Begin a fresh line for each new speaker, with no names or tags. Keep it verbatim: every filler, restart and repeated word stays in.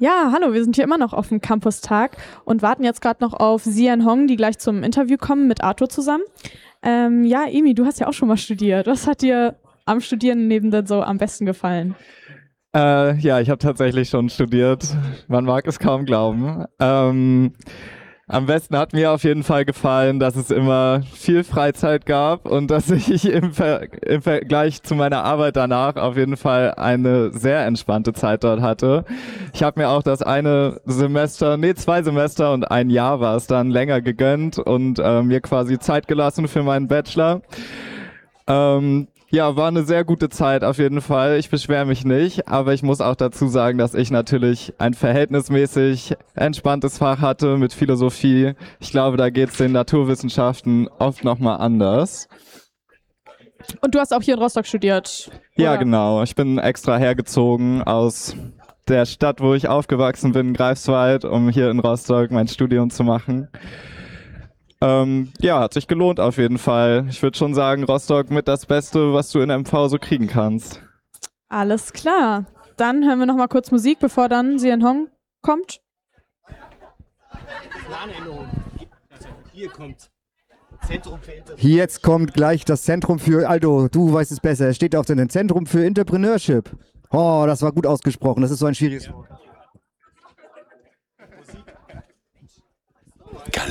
Ja, hallo, wir sind hier immer noch auf dem Campus-Tag und warten jetzt gerade noch auf Sian Hong, die gleich zum Interview kommen mit Arthur zusammen. Ähm, ja, Emi, du hast ja auch schon mal studiert. Was hat dir am Studieren neben denn so am besten gefallen?
Äh, ja, ich habe tatsächlich schon studiert. Man mag es kaum glauben. Ähm, am besten hat mir auf jeden Fall gefallen, dass es immer viel Freizeit gab und dass ich im, Ver im Vergleich zu meiner Arbeit danach auf jeden Fall eine sehr entspannte Zeit dort hatte. Ich habe mir auch das eine Semester, nee, zwei Semester und ein Jahr war es dann länger gegönnt und äh, mir quasi Zeit gelassen für meinen Bachelor. Ähm, Ja, war eine sehr gute Zeit auf jeden Fall. Ich beschwere mich nicht, aber ich muss auch dazu sagen, dass ich natürlich ein verhältnismäßig entspanntes Fach hatte mit Philosophie. Ich glaube, da geht es den Naturwissenschaften oft nochmal anders.
Und du hast auch hier in Rostock studiert? Oder?
Ja, genau. Ich bin extra hergezogen aus der Stadt, wo ich aufgewachsen bin, Greifswald, um hier in Rostock mein Studium zu machen. Ähm, ja, hat sich gelohnt auf jeden Fall. Ich würde schon sagen, Rostock mit das Beste, was du in M V so kriegen kannst.
Alles klar. Dann hören wir noch mal kurz Musik, bevor dann Sian Hong kommt.
Hier kommt Zentrum für Entrepreneurship.
Jetzt kommt gleich das Zentrum für, Aldo, du weißt es besser, es steht auf dem Zentrum für Entrepreneurship. Oh, das war gut ausgesprochen, das ist so ein schwieriges Wort.